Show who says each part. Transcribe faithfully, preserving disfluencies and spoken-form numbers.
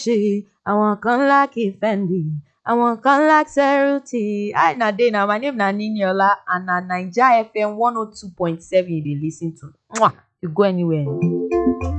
Speaker 1: She, I want come like Fendi. I want come like Ceruti. Hi, na dey now. My name na Niniola and na Naija F M one oh two point seven you dey lis ten to. Mwah! You go anywhere.